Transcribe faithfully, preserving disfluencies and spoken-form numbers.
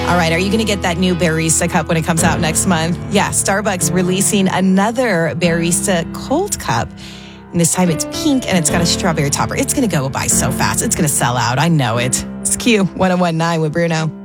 All right, are you going to get that new Barista cup when it comes out next month? Yeah, Starbucks releasing another Barista cold cup. And this time it's pink and it's got a strawberry topper. It's going to go by so fast. It's going to sell out. I know it. It's Q one oh one point nine with Bruno.